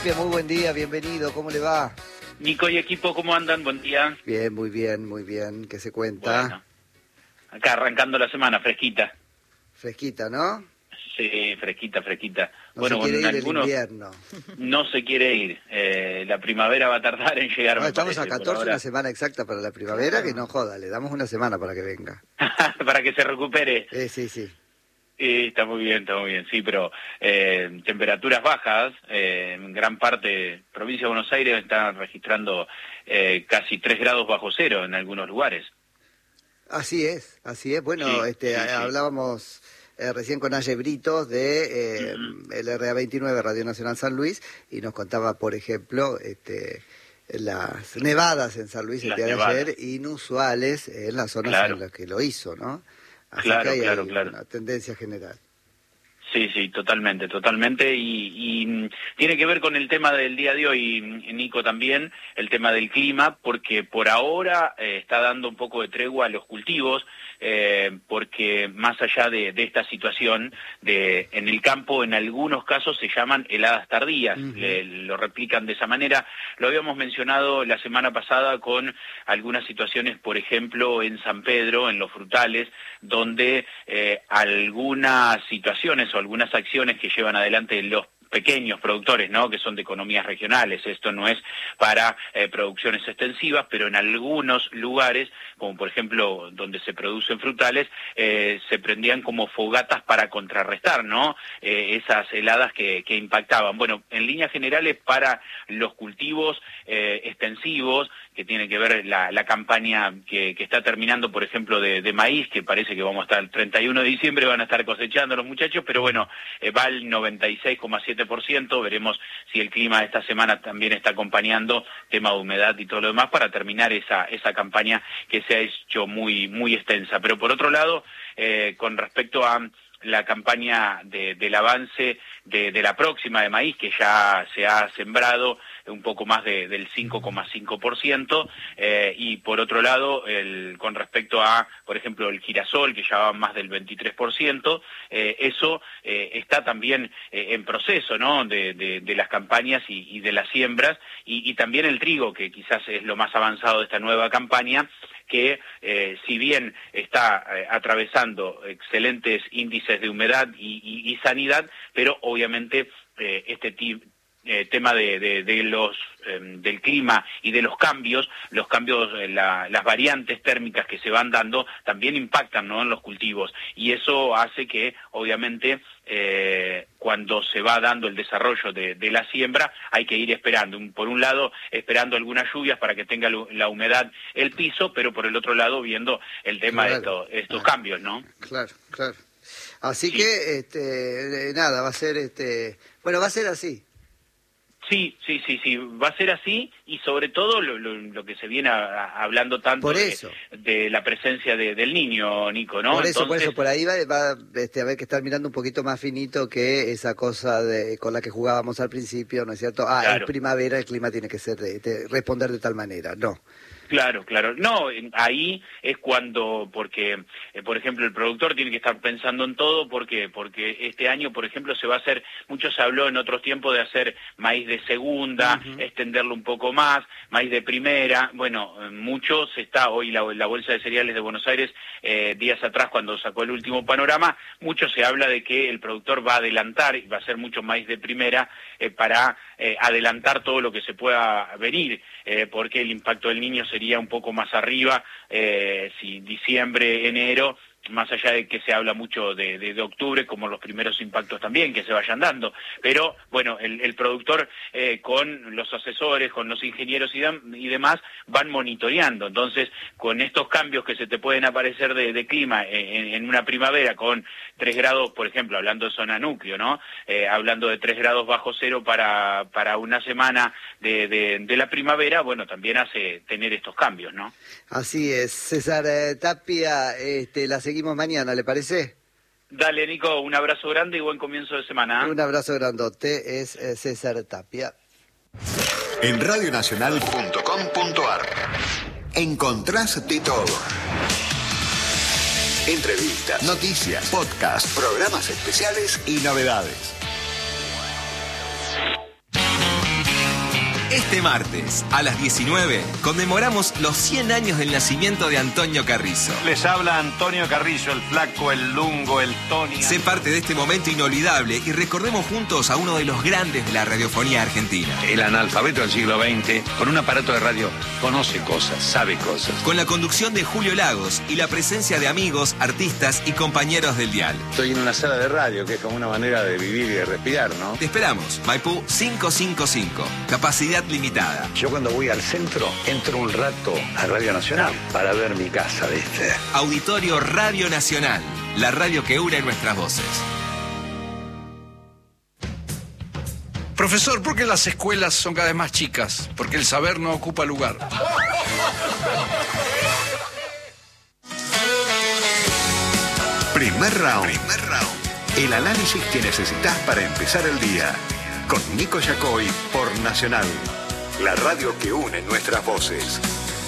Bien, muy buen día, bienvenido, ¿cómo le va? Nico y equipo, ¿cómo andan? Buen día. Bien, muy bien, muy bien. ¿Qué se cuenta? Bueno, acá arrancando la semana, fresquita. Fresquita, ¿no? Sí, fresquita. No Bueno, se quiere con ir el algunos invierno. no se quiere ir. La primavera va a tardar en llegar, No, me estamos parece, a por 14, ahora. una semana exacta para la primavera, Claro. que no joda, le damos una semana para que venga. Para que se recupere. Sí. Está muy bien, sí, pero temperaturas bajas, en gran parte, provincia de Buenos Aires están registrando casi 3 grados bajo cero en algunos lugares. Así es. Bueno, Sí. hablábamos recién con Aye Britos de el RA29 Radio Nacional San Luis y nos contaba, por ejemplo, las nevadas en San Luis el día de ayer, inusuales en las zonas en las que lo hizo, ¿no? Así que hay una tendencia general. Sí, totalmente, y tiene que ver con el tema del día de hoy, Nico, también, el tema del clima, porque por ahora está dando un poco de tregua a los cultivos, porque más allá de esta situación, en el campo en algunos casos se llaman heladas tardías, lo replican de esa manera. Lo habíamos mencionado la semana pasada con algunas situaciones, por ejemplo, en San Pedro, en los frutales, donde algunas situaciones o algunas acciones que llevan adelante los pequeños productores, ¿no?, que son de economías regionales. Esto no es para producciones extensivas, pero en algunos lugares, como por ejemplo donde se producen frutales, se prendían como fogatas para contrarrestar, ¿no?, esas heladas que impactaban. Bueno, en líneas generales, para los cultivos extensivos, que tiene que ver la campaña que está terminando, por ejemplo, de maíz, que parece que vamos a estar el 31 de diciembre, van a estar cosechando los muchachos, pero bueno, va al 96,7%, veremos si el clima esta semana también está acompañando, tema de humedad y todo lo demás, para terminar esa campaña que se ha hecho muy extensa. Pero por otro lado, con respecto a la campaña del avance de la próxima de maíz, que ya se ha sembrado un poco más del 5,5%, y por otro lado, con respecto a, por ejemplo, el girasol, que ya va más del 23%, eso está también en proceso, ¿no?, de las campañas y de las siembras, y también el trigo, que quizás es lo más avanzado de esta nueva campaña, que si bien está atravesando excelentes índices de humedad y sanidad, pero obviamente este tema del clima y de los cambios, las variantes térmicas que se van dando también impactan, ¿no?, en los cultivos, y eso hace que obviamente cuando se va dando el desarrollo de la siembra hay que ir esperando, por un lado esperando algunas lluvias para que tenga la humedad el piso, pero por el otro lado viendo el tema de estos cambios, ¿no? Claro. Así que nada, va a ser va a ser así. Sí, va a ser así, y sobre todo lo que se viene hablando tanto de la presencia del niño, Nico, ¿no? Por eso, por ahí va a haber que estar mirando un poquito más finito que esa cosa con la que jugábamos al principio, ¿no es cierto? Claro. Es primavera, el clima tiene que ser responder de tal manera, no. Claro. No, ahí es cuando, porque, por ejemplo, el productor tiene que estar pensando en todo, porque este año, por ejemplo, mucho se habló en otros tiempos de hacer maíz de segunda, extenderlo un poco más, maíz de primera. Bueno, mucho hoy la Bolsa de Cereales de Buenos Aires, días atrás, cuando sacó el último panorama, mucho se habla de que el productor va a adelantar y va a hacer mucho maíz de primera para adelantar todo lo que se pueda venir, porque el impacto del Niño sería un poco más arriba, si diciembre, enero, más allá de que se habla mucho de octubre, como los primeros impactos también que se vayan dando. Pero bueno, el productor con los asesores, con los ingenieros y demás, van monitoreando. Entonces, con estos cambios que se te pueden aparecer de clima en una primavera, con 3 grados, por ejemplo, hablando de zona núcleo, ¿no? Hablando de 3 grados bajo cero para una semana de la primavera, bueno, también hace tener estos cambios, ¿no? Así es. César Tapia, la seguimos mañana, ¿le parece? Dale, Nico, un abrazo grande y buen comienzo de semana. Un abrazo grandote, es César Tapia. En radionacional.com.ar encontrás de todo. Entrevistas, noticias, podcasts, programas especiales y novedades. Este martes, a las 19, conmemoramos los 100 años del nacimiento de Antonio Carrizo. Les habla Antonio Carrizo, el flaco, el lungo, el Tony. Sé parte de este momento inolvidable y recordemos juntos a uno de los grandes de la radiofonía argentina. El analfabeto del siglo XX, con un aparato de radio, conoce cosas, sabe cosas. Con la conducción de Julio Lagos y la presencia de amigos, artistas y compañeros del dial. Estoy en una sala de radio, que es como una manera de vivir y de respirar, ¿no? Te esperamos, Maipú 555, capacidad limitada. Yo cuando voy al centro, entro un rato a Radio Nacional para ver mi casa, ¿viste? Auditorio Radio Nacional, la radio que une nuestras voces. Profesor, ¿por qué las escuelas son cada vez más chicas? Porque el saber no ocupa lugar. Primer round. El análisis que necesitas para empezar el día. Con Nico Yacoy por Nacional. La radio que une nuestras voces.